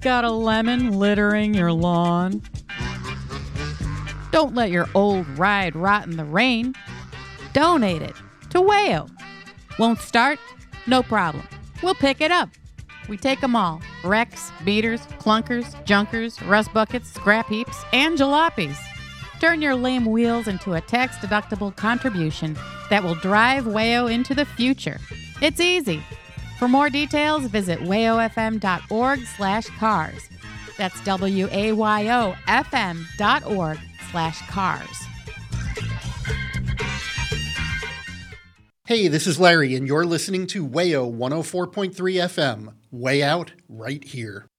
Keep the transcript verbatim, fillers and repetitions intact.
Got a lemon littering your lawn? Don't let your old ride rot in the rain. Donate it to Wayo. Won't start? No problem. We'll pick it up. We take them all. Wrecks, beaters, clunkers, junkers, rust buckets, scrap heaps, and jalopies. Turn your lame wheels into a tax-deductible contribution that will drive Wayo into the future. It's easy. For more details, visit wayofm.org slash cars. That's W-A-Y-O-F-M dot org slash cars. Hey, this is Larry, and you're listening to Wayo one oh four point three F M. Way out, right here.